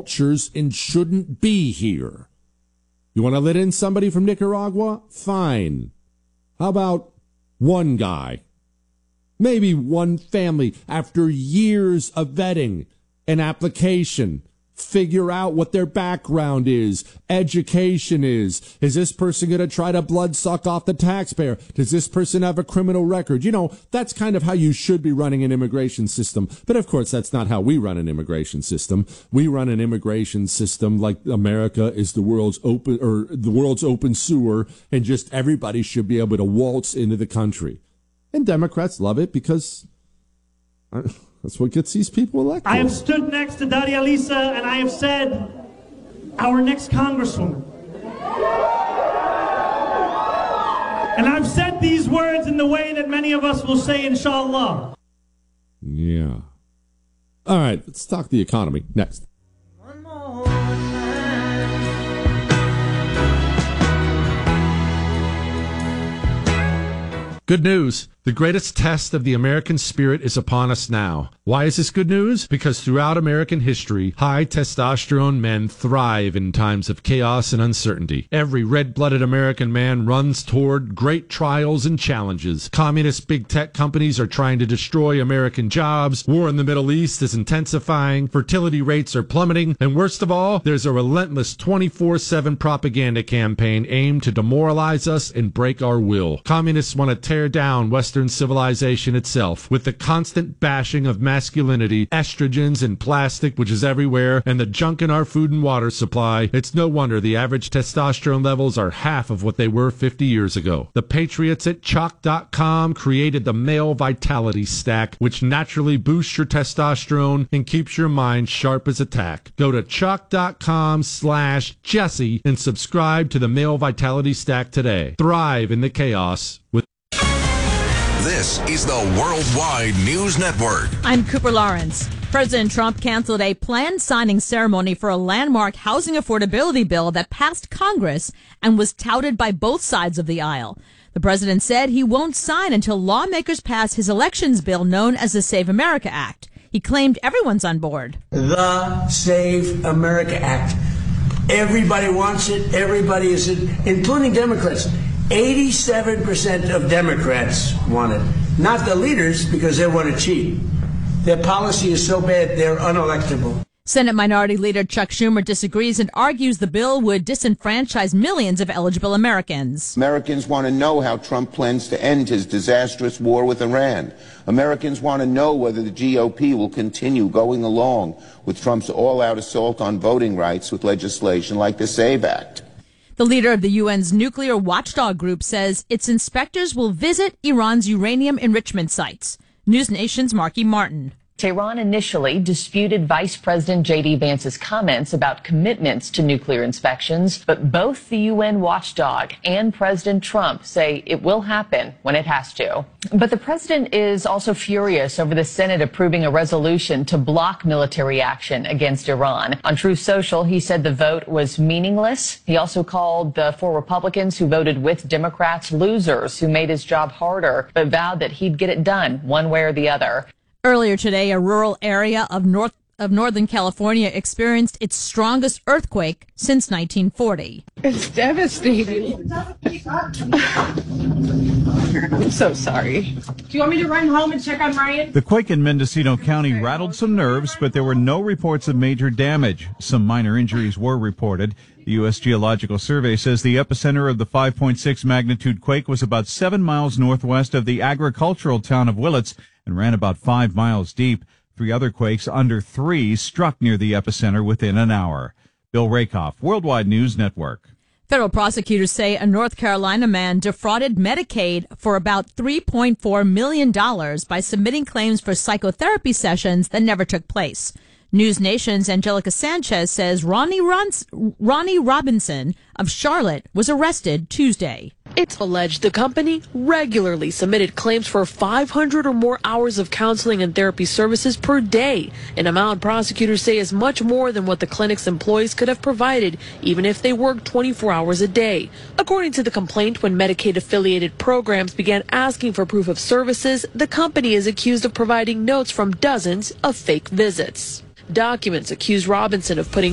vultures and shouldn't be here. You want to let in somebody from Nicaragua? Fine. How about one guy? Maybe one family, after years of vetting and application, figure out what their background is, education is. Is this person going to try to blood suck off the taxpayer? Does this person have a criminal record? You know, that's kind of how you should be running an immigration system. But of course, that's not how we run an immigration system. We run an immigration system like America is the world's open sewer, and just everybody should be able to waltz into the country. And Democrats love it because that's what gets these people elected. I have stood next to Daria Lisa and I have said, our next congresswoman. And I've said these words in the way that many of us will say, inshallah. Yeah. All right, let's talk the economy next. Good news. The greatest test of the American spirit is upon us now. Why is this good news? Because throughout American history, high testosterone men thrive in times of chaos and uncertainty. Every red-blooded American man runs toward great trials and challenges. Communist big tech companies are trying to destroy American jobs. War in the Middle East is intensifying. Fertility rates are plummeting. And worst of all, there's a relentless 24/7 propaganda campaign aimed to demoralize us and break our will. Communists want to tear down Western civilization itself with the constant bashing of masculinity, estrogens and plastic, which is everywhere, and the junk in our food and water supply. It's no wonder the average testosterone levels are half of what they were 50 years ago. The patriots at Chalk.com created the Male Vitality Stack, which naturally boosts your testosterone and keeps your mind sharp as a tack. Go to Chalk.com/Jesse and subscribe to the Male Vitality Stack today. Thrive in the chaos with. This is the Worldwide News Network. I'm Cooper Lawrence. President Trump canceled a planned signing ceremony for a landmark housing affordability bill that passed Congress and was touted by both sides of the aisle. The president said he won't sign until lawmakers pass his elections bill known as the Save America Act. He claimed everyone's on board. The Save America Act. Everybody wants it. Everybody is it, including Democrats. 87% of Democrats want it. Not the leaders, because they want to cheat. Their policy is so bad, they're unelectable. Senate Minority Leader Chuck Schumer disagrees and argues the bill would disenfranchise millions of eligible Americans. Americans want to know how Trump plans to end his disastrous war with Iran. Americans want to know whether the GOP will continue going along with Trump's all-out assault on voting rights with legislation like the SAVE Act. The leader of the UN's nuclear watchdog group says its inspectors will visit Iran's uranium enrichment sites. News Nation's Marky Martin. Tehran initially disputed Vice President J.D. Vance's comments about commitments to nuclear inspections, but both the UN watchdog and President Trump say it will happen when it has to. But the president is also furious over the Senate approving a resolution to block military action against Iran. On Truth Social, he said the vote was meaningless. He also called the 4 Republicans who voted with Democrats losers who made his job harder, but vowed that he'd get it done one way or the other. Earlier today, a rural area of Northern California experienced its strongest earthquake since 1940. It's devastating. I'm so sorry. Do you want me to run home and check on Ryan? The quake in Mendocino County rattled some nerves, but there were no reports of major damage. Some minor injuries were reported. The U.S. Geological Survey says the epicenter of the 5.6 magnitude quake was about 7 miles northwest of the agricultural town of Willits and ran about 5 miles deep. 3 other quakes under 3 struck near the epicenter within an hour. Bill Rakoff, Worldwide News Network. Federal prosecutors say a North Carolina man defrauded Medicaid for about $3.4 million by submitting claims for psychotherapy sessions that never took place. News Nation's Angelica Sanchez says Ronnie Robinson of Charlotte was arrested Tuesday. It's alleged the company regularly submitted claims for 500 or more hours of counseling and therapy services per day, an amount prosecutors say is much more than what the clinic's employees could have provided, even if they worked 24 hours a day. According to the complaint, when Medicaid-affiliated programs began asking for proof of services, the company is accused of providing notes from dozens of fake visits. Documents accuse Robinson of putting